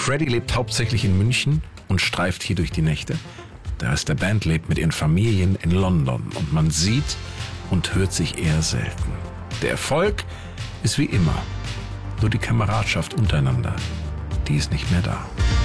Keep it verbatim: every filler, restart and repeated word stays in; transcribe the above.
Freddie lebt hauptsächlich in München und streift hier durch die Nächte. Der Rest der Band lebt mit ihren Familien in London und man sieht und hört sich eher selten. Der Erfolg ist wie immer, nur die Kameradschaft untereinander, die ist nicht mehr da.